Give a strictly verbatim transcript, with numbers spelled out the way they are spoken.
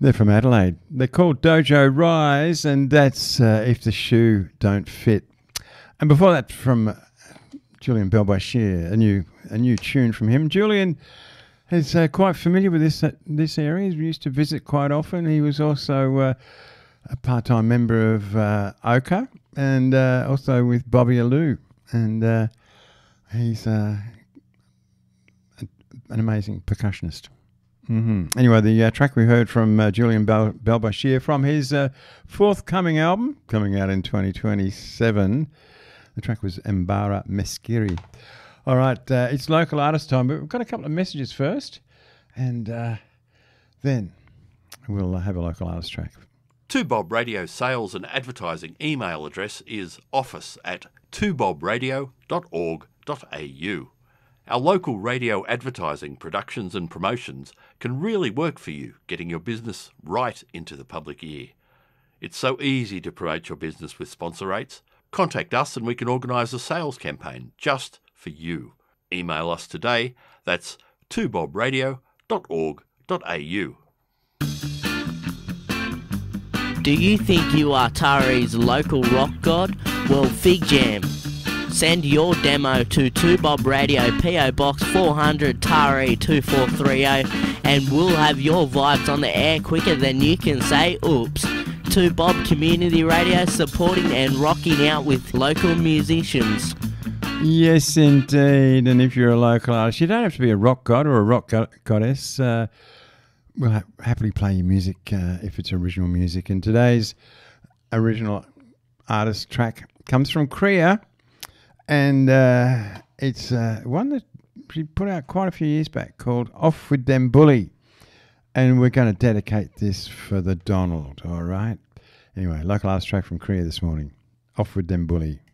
They're from Adelaide. They're called Dojo Rise, and that's uh, If the Shoe Don't Fit. And before that, from Julian Belbashir, a new a new tune from him. Julian is uh, quite familiar with this uh, this area. He used to visit quite often. He was also uh, a part-time member of uh, Oka, and uh, also with Bobby Alou. And uh, he's uh, an amazing percussionist. Mm-hmm. Anyway, the uh, track we heard from uh, Julian Bel- Belbashir from his uh, forthcoming album, coming out in twenty twenty-seven. The track was Mbara Meskiri. All right, uh, it's local artist time, but we've got a couple of messages first, and uh, then we'll uh, have a local artist track. two Bob Radio sales and advertising email address is office at two bob radio dot org dot a u. Our local radio advertising, productions and promotions can really work for you, getting your business right into the public ear. It's so easy to promote your business with sponsor rates. Contact us and we can organise a sales campaign just for you. Email us today. That's two bob radio dot org dot a u. Do you think you are Tari's local rock god? Well, Fig Jam. Send your demo to two Bob Radio, P O Box four hundred, Tari two four three zero, and we'll have your vibes on the air quicker than you can say oops. two Bob Community Radio, supporting and rocking out with local musicians. Yes, indeed. And if you're a local artist, you don't have to be a rock god or a rock go- goddess. Uh, we'll ha- happily play your music uh, if it's original music. And today's original artist track comes from Kriya. And uh, it's uh, one that she put out quite a few years back called Off With Them Bully. And we're going to dedicate this for the Donald, all right? Anyway, local artist track from Kriya this morning. Off With Them Bully.